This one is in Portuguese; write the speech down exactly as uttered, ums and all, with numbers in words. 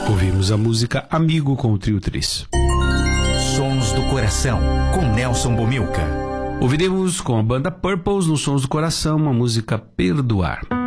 Ouvimos a música Amigo com o Trio Tris. Sons do Coração, com Nelson Bomilca. Ouviremos com a banda Purples, nos Sons do Coração, uma música Perdoar.